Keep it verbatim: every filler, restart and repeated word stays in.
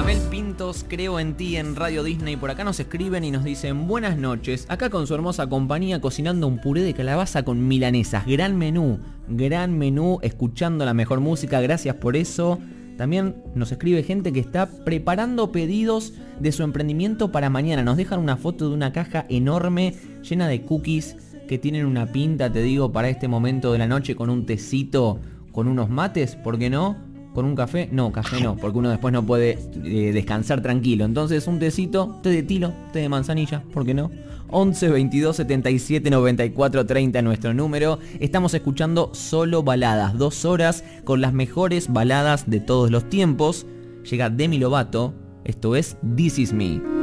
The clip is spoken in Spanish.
Mel Pintos, creo en ti en Radio Disney. Por acá nos escriben y nos dicen buenas noches. Acá con su hermosa compañía cocinando un puré de calabaza con milanesas. Gran menú, gran menú, escuchando la mejor música. Gracias por eso. También nos escribe gente que está preparando pedidos de su emprendimiento para mañana. Nos dejan una foto de una caja enorme llena de cookies que tienen una pinta, te digo, para este momento de la noche con un tecito, con unos mates, ¿por qué no? ¿Con un café? No, café no, porque uno después no puede eh, descansar tranquilo. Entonces un tecito, té de tilo, té de manzanilla, ¿por qué no? once, veintidós, setenta y siete, noventa y cuatro, treinta nuestro número. Estamos escuchando solo baladas, dos horas con las mejores baladas de todos los tiempos. Llega Demi Lovato, esto es This Is Me.